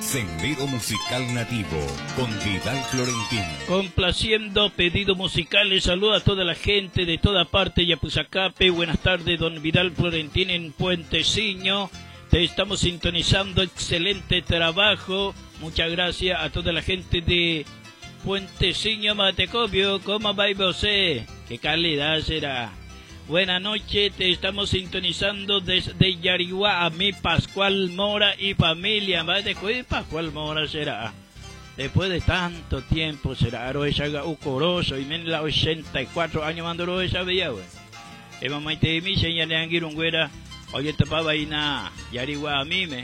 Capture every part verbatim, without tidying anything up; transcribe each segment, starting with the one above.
Sendero Musical Nativo con Vidal Florentín. Complaciendo pedidos musicales, saludo a toda la gente de toda parte, Yapuzacape. Buenas tardes, don Vidal Florentín en Puenteciño. Te estamos sintonizando, excelente trabajo. Muchas gracias a toda la gente de Puenteciño, Matecobio. ¿Cómo va usted? ¿Qué calidad será? Buenas noches, te estamos sintonizando desde Yariguá a mi Pascual Mora y familia. Matecobio, Pascual Mora será. Después de tanto tiempo será Aroesaga Ucoroso y men la ochenta y cuatro años mandó esa bella, güey. Eva maite de mi señal de Anguirungüera. Oye, tapaba y na Yariguá a mí me.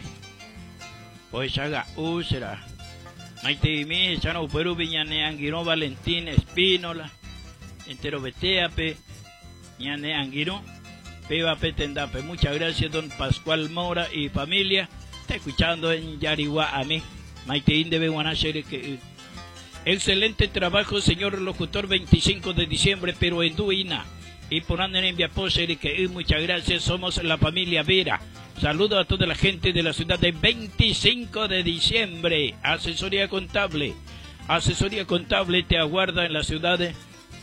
Oesaga U será. Maite de mi, Chano Perú Viñane Anguirón Valentín Espínola. Entero Beteape. Ñane Anguirón. Peba Petendape. Muchas gracias, don Pascual Mora y familia. Está escuchando en Yariguá a mí. Maiteín de Beguanacher, que excelente trabajo, señor locutor, veinticinco de diciembre, pero en Duina. Y por andar en Viaposer, que muchas gracias, somos la familia Vera. Saludo a toda la gente de la ciudad de veinticinco de diciembre. Asesoría contable. Asesoría contable te aguarda en la ciudad de,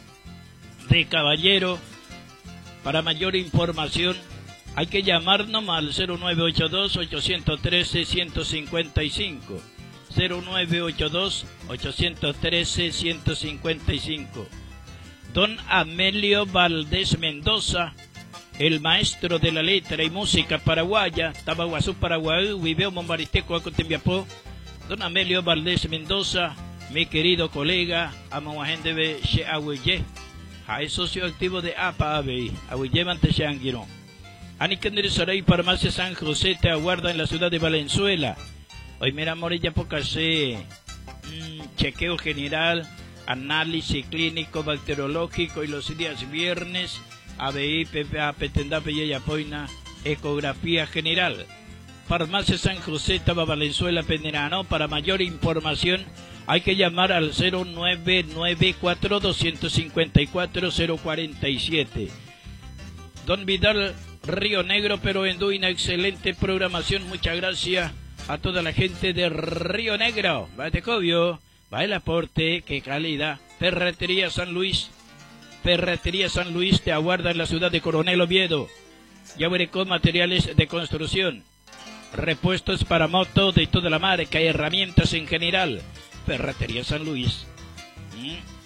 de Caballero. Para mayor información, hay que llamarnos al cero nueve ocho dos, ocho uno tres, uno cinco cinco. cero nueve ocho dos, ocho uno tres, uno cinco cinco. Don Amelio Valdés Mendoza, el maestro de la letra y música paraguaya, Tabaguazú, Paraguay, Viveo Mombaristeco, Acotembiapó. Don Amelio Valdés Mendoza, mi querido colega, Amahuajende She Ahuye, es socio activo de A P A, Abe, Ahuye Manteshanguirón. Anikender Saray, Farmacia San José, te aguarda en la ciudad de Valenzuela. Hoy mira Morella Pocasé, mmm, chequeo general, análisis clínico, bacteriológico y los días viernes, A B I, P P A, Petendape y Ayapoina, ecografía general. Farmacia San José, Taba Valenzuela, Penderano. Para mayor información hay que llamar al cero nueve nueve cuatro, dos cinco cuatro, cero cuatro siete. Don Vidal, Río Negro, pero en Duina, excelente programación, muchas gracias a toda la gente de Río Negro. Batecobio, va el aporte, qué calidad. Ferretería San Luis, Ferretería San Luis te aguarda en la ciudad de Coronel Oviedo. Yaburecó materiales de construcción, repuestos para moto de toda la marca y herramientas en general. Ferretería San Luis. ¿Mm?